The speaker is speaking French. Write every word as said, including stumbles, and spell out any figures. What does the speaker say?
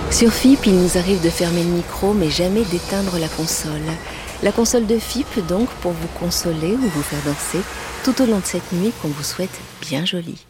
Sur F I P, il nous arrive de fermer le micro, mais jamais d'éteindre la console. La console de F I P, donc, pour vous consoler ou vous faire danser tout au long de cette nuit qu'on vous souhaite bien jolie.